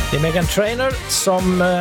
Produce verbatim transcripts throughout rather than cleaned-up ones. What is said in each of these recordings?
Det är Meghan Trainor som uh,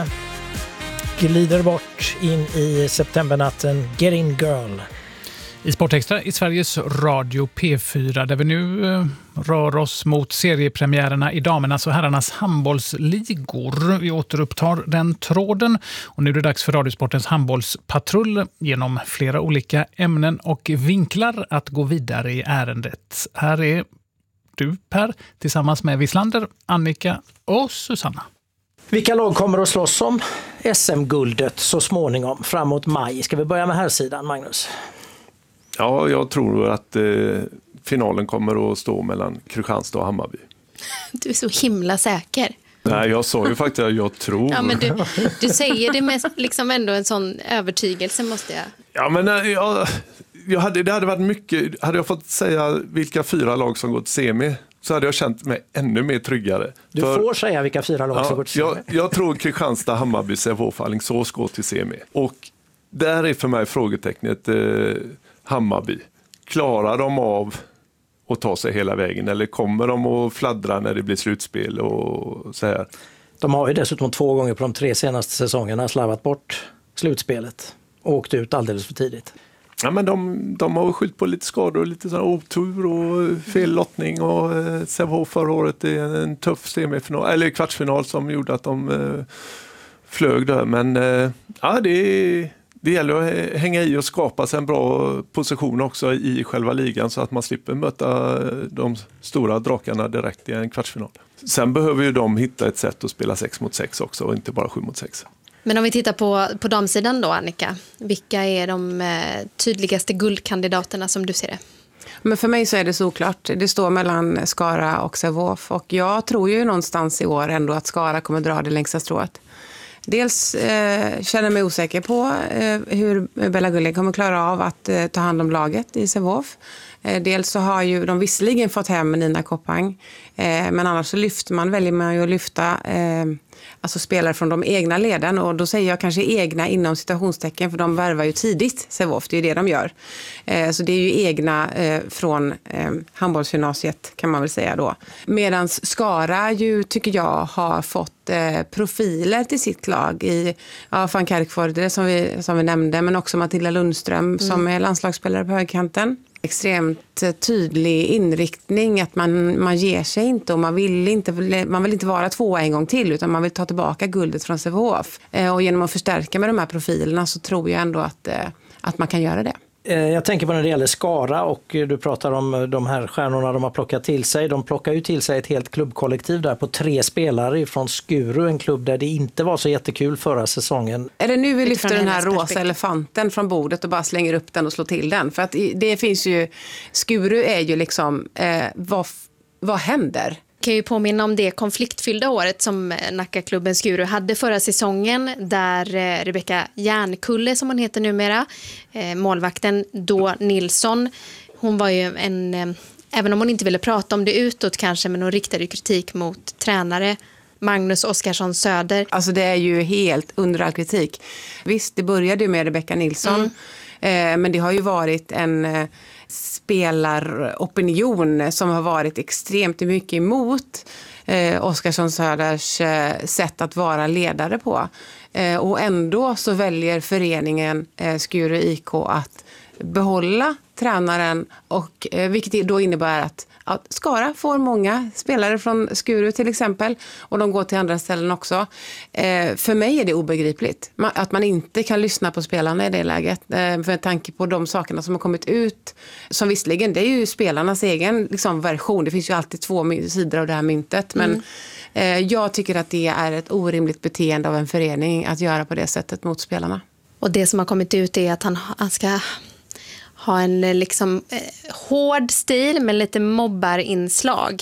glider bort in i septembernatten. Get in girl. I Sportextra i Sveriges Radio P fyra där vi nu eh, rör oss mot seriepremiärerna i damernas och herrarnas handbollsligor. Vi återupptar den tråden och nu är det dags för Radiosportens handbollspatrull genom flera olika ämnen och vinklar att gå vidare i ärendet. Här är du, Per, tillsammans med Wislander, Annika och Susanna. Vilka lag kommer att slåss om S M-guldet så småningom framåt maj? Ska vi börja med här sidan, Magnus? Ja, jag tror att eh, finalen kommer att stå mellan Kristianstad och Hammarby. Du är så himla säker. Nej, jag sa ju faktiskt att jag tror. Ja, men du, du säger det med liksom ändå en sån övertygelse, måste jag. Ja, men jag, jag hade, det hade varit mycket. Hade jag fått säga vilka fyra lag som går till semi så hade jag känt mig ännu mer tryggare. Du För, får säga vilka fyra lag ja, som går till semi. Jag, jag tror Kristianstad, Hammarby, Sävehof, Alingsås går till semi. Och där är för mig frågetecknet eh, Hammarby. Klarar de av att ta sig hela vägen eller kommer de att fladdra när det blir slutspel och så här? De har ju dessutom två gånger på de tre senaste säsongerna slarvat bort slutspelet och åkt ut alldeles för tidigt. Ja, men de, de har skyllt på lite skador och lite sån otur och fel lottning och eh, Sävehof förra året är en, en tuff semifinal eller kvartsfinal som gjorde att de eh, flög där. Men eh, ja, det är Det gäller att hänga i och skapa sig en bra position också i själva ligan så att man slipper möta de stora drakarna direkt i en kvartsfinal. Sen behöver ju de hitta ett sätt att spela sex mot sex också och inte bara sju mot sex. Men om vi tittar på, på damsidan då, Annika. Vilka är de eh, tydligaste guldkandidaterna som du ser det? Men för mig så är det såklart. Det står mellan Skara och Sävehof och jag tror ju någonstans i år ändå att Skara kommer dra det längsta strået. Dels eh, känner jag mig osäker på eh, hur Bella Gulli kommer klara av att eh, ta hand om laget i Sävehof. Eh, dels så har ju de visserligen fått hem Nina Koppang. Eh, men annars så lyfter man, väljer man ju att lyfta eh, alltså spelare från de egna leden. Och då säger jag kanske egna inom citationstecken för de värvar ju tidigt Sävehof, det är ju det de gör. Eh, så det är ju egna eh, från eh, handbollsgymnasiet kan man väl säga då. Medan Skara ju tycker jag har fått eh, profiler till sitt lag i ja, Fan Kärkford som vi, som vi nämnde, men också Matilda Lundström mm. som är landslagsspelare på högkanten. Extremt tydlig inriktning att man, man ger sig inte och man vill inte, man vill inte vara två en gång till utan man vill ta tillbaka guldet från Sävehof. Eh, och genom att förstärka med de här profilerna så tror jag ändå att, eh, att man kan göra det. Jag tänker på när det gäller Skara och du pratar om de här stjärnorna de har plockat till sig. De plockar ju till sig ett helt klubbkollektiv där på tre spelare från Skuru, en klubb där det inte var så jättekul förra säsongen. Är det nu vi lyfter den här rosa elefanten från bordet och bara slänger upp den och slår till den? För att det finns ju, Skuru är ju liksom, eh, vad, vad händer? Kan ju påminna om det konfliktfyllda året som Nackaklubben Skuru hade förra säsongen där Rebecka Järnkulle, som hon heter numera, målvakten då Nilsson, hon var ju en, även om hon inte ville prata om det utåt kanske, men hon riktade kritik mot tränare Magnus Oskarsson Söder. Alltså det är ju helt under all kritik. Visst, det började ju med Rebecka Nilsson, mm. men det har ju varit en spelaropinion som har varit extremt mycket emot eh, Oskarsson Söders eh, sätt att vara ledare på. Eh, och ändå så väljer föreningen eh, Skuru I K att behålla tränaren och eh, vilket då innebär att, att Skara får många spelare från Skuru till exempel och de går till andra ställen också. Eh, för mig är det obegripligt man, att man inte kan lyssna på spelarna i det läget eh, för tanke på de sakerna som har kommit ut som visserligen, det är ju spelarnas egen liksom, version, det finns ju alltid två sidor av det här myntet men mm. eh, jag tycker att det är ett orimligt beteende av en förening att göra på det sättet mot spelarna. Och det som har kommit ut är att han, han ska ha en liksom eh, hård stil med lite mobbarinslag.